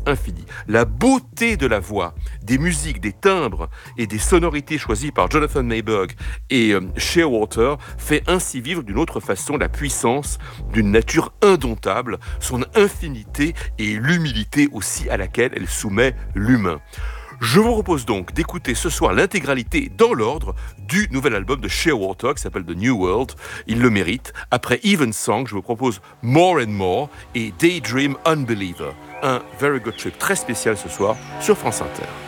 infinie. La beauté de la voix, des musiques, des timbres et des sonorités choisies par Jonathan Mayberg et Shearwater fait ainsi vivre d'une autre façon la puissance d'une nature indomptable, son infinité et l'humilité aussi à laquelle elle soumet l'humain. Je vous propose donc d'écouter ce soir l'intégralité dans l'ordre du nouvel album de Shearwater qui s'appelle The New World. Il le mérite. Après Even Song, je vous propose More and More et Daydream Unbeliever. Un Very Good Trip très spécial ce soir sur France Inter.